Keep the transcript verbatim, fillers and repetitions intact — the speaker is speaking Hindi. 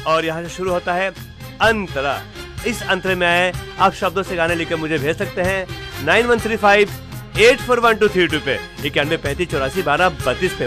और यहाँ से शुरू होता है अंतरा। इस अंतरे में आए आप शब्दों से गाने लिखकर मुझे भेज सकते हैं nine one three five eight four one two three to पे, इक्यानवे पैंतीस चौरासी बारह बत्तीस पे।